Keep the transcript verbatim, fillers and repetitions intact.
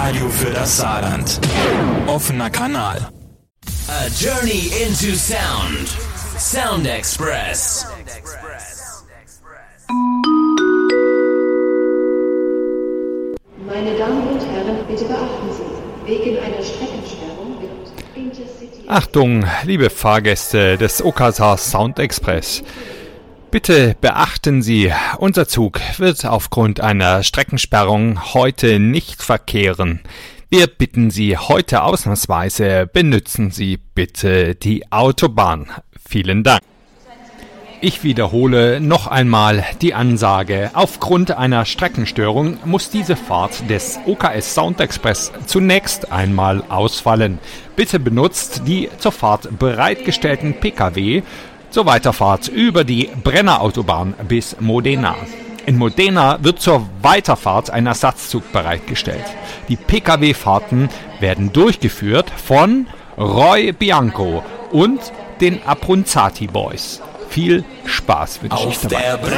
Radio für das Saarland. Offener Kanal. A journey into sound. Sound Express. Meine Damen und Herren, bitte beachten Sie, wegen einer Streckensperrung wird Intercity... Achtung, liebe Fahrgäste des O K S A Sound Express. Bitte beachten Sie, unser Zug wird aufgrund einer Streckensperrung heute nicht verkehren. Wir bitten Sie heute ausnahmsweise, benutzen Sie bitte die Autobahn. Vielen Dank. Ich wiederhole noch einmal die Ansage. Aufgrund einer Streckenstörung muss diese Fahrt des O K S Sound Express zunächst einmal ausfallen. Bitte benutzt die zur Fahrt bereitgestellten P K W zur Weiterfahrt über die Brennerautobahn bis Modena. In Modena wird zur Weiterfahrt ein Ersatzzug bereitgestellt. Die P K W-Fahrten werden durchgeführt von Roy Bianco und den Abruzzati Boys. Viel Spaß wünsche ich dabei.